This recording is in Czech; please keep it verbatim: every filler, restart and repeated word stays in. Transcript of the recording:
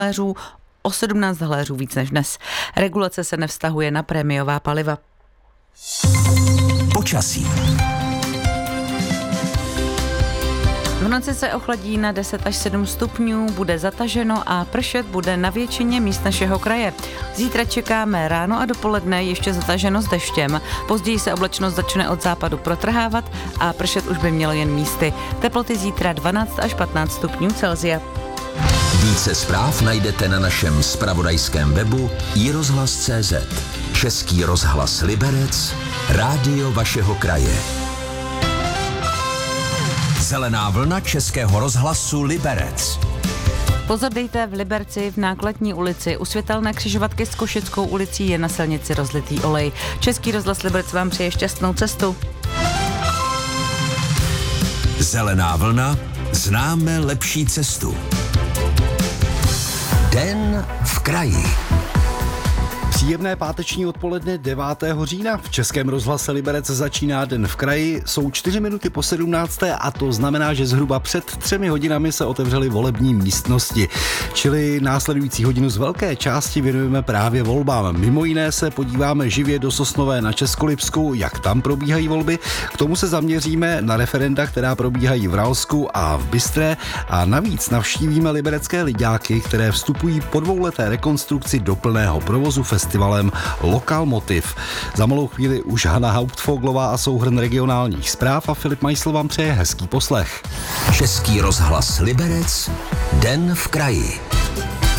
haléřů, o sedmnáct haléřů víc než dnes. Regulace se nevztahuje na prémiová paliva. Počasí. V noci se ochladí na deset až sedm stupňů, bude zataženo a pršet bude na většině míst našeho kraje. Zítra čekáme ráno a dopoledne ještě zataženo s deštěm. Později se oblačnost začne od západu protrhávat a pršet už by mělo jen místy. Teploty zítra dvanáct až patnáct stupňů Celsia. Více zpráv najdete na našem zpravodajském webu i rozhlas tečka cé zet. Český rozhlas Liberec, rádio vašeho kraje. Zelená vlna Českého rozhlasu Liberec. Pozor dejte v Liberci v Nákladní ulici. U světelné křižovatky s Košickou ulicí je na silnici rozlitý olej. Český rozhlas Liberec vám přeje šťastnou cestu. Zelená vlna, známe lepší cestu. Den v kraji. Příjemné páteční odpoledne devátého října. V Českém rozhlase Liberec začíná Den v kraji. Jsou čtyři minuty po sedmnácté a to znamená, že zhruba před třemi hodinami se otevřely volební místnosti. Čili následující hodinu z velké části věnujeme právě volbám. Mimo jiné se podíváme živě do Sosnové na Českolipsku, jak tam probíhají volby. K tomu se zaměříme na referenda, která probíhají v Ralsku a v Bystré. A navíc navštívíme liberecké liďáky, které vstupují po dvouleté rekonstrukci do plného provozu festivalem Lokal Motiv. Za malou chvíli už Hana Hauptfoglová a souhrn regionálních zpráv a Filip Majsl vám přeje hezký poslech. Český rozhlas Liberec, Den v kraji.